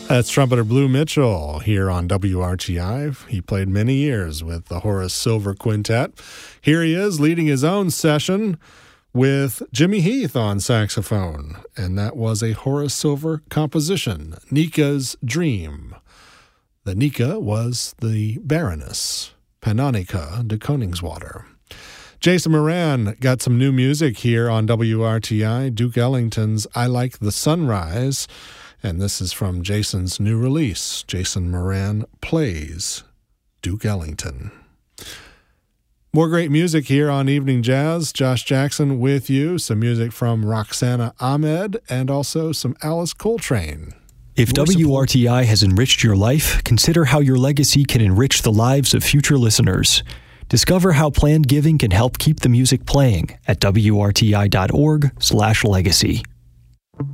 That's trumpeter Blue Mitchell here on WRTI. He played many years with the Horace Silver Quintet. Here he is leading his own session with Jimmy Heath on saxophone. And that was a Horace Silver composition, Nika's Dream. The Nika was the Baroness, Pannonica de Koningswater. Jason Moran got some new music here on WRTI, Duke Ellington's I Like the Sunrise. And this is from Jason's new release. Jason Moran plays Duke Ellington. More great music here on Evening Jazz. Josh Jackson with you. Some music from Roxana Ahmed and also some Alice Coltrane. If WRTI has enriched your life, consider how your legacy can enrich the lives of future listeners. Discover how planned giving can help keep the music playing at WRTI.org/legacy.